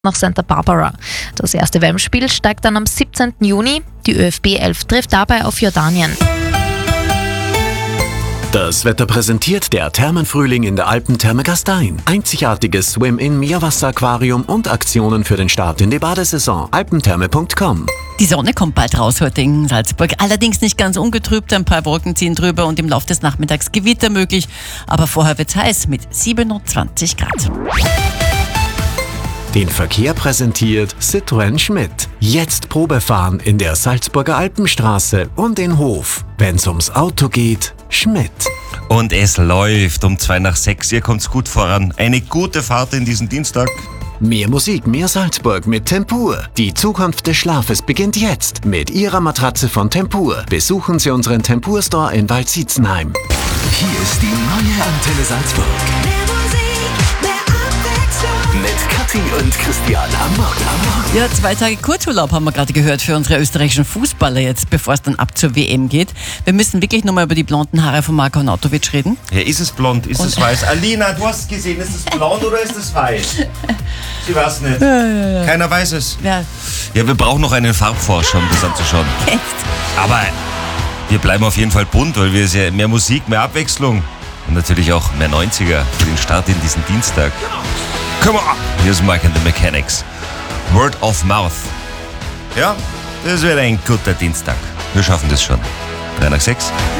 nach Santa Barbara. Das erste WM-Spiel steigt dann am 17. Juni. Die ÖFB 11 trifft dabei auf Jordanien. Das Wetter präsentiert der Thermenfrühling in der Alpentherme Gastein. Einzigartiges Swim-In-Meerwasseraquarium und Aktionen für den Start in die Badesaison. alpentherme.com. Die Sonne kommt bald raus heute in Salzburg. Allerdings nicht ganz ungetrübt, ein paar Wolken ziehen drüber und im Laufe des Nachmittags Gewitter möglich. Aber vorher wird's heiß mit 27 Grad. Den Verkehr präsentiert Citroën Schmidt. Jetzt Probefahren in der Salzburger Alpenstraße und in Hof. Wenn's ums Auto geht, Schmidt. Und es läuft um 6:02. Ihr kommt's gut voran. Eine gute Fahrt in diesen Dienstag. Mehr Musik, mehr Salzburg mit Tempur. Die Zukunft des Schlafes beginnt jetzt mit Ihrer Matratze von Tempur. Besuchen Sie unseren Tempur-Store in Waldsietzenheim. Hier ist die neue Antenne Salzburg. Mit Kathi und Christian am Morgen. Ja, 2 Tage Kurzurlaub haben wir gerade gehört für unsere österreichischen Fußballer jetzt, bevor es dann ab zur WM geht. Wir müssen wirklich nochmal über die blonden Haare von Marko Arnautovic reden. Ja, ist es blond, ist es weiß? Alina, du hast gesehen, ist es blond oder ist es weiß? Sie weiß nicht. Ja. Keiner weiß es. Ja, Ja, wir brauchen noch einen Farbforscher, um das anzuschauen. echt. Aber wir bleiben auf jeden Fall bunt, weil wir ja mehr Musik, mehr Abwechslung und natürlich auch mehr 90er für den Start in diesen Dienstag. Come on! Hier ist Mike and the Mechanics. Word of Mouth. Ja, das wird ein guter Dienstag. Wir schaffen das schon. 3 nach 6.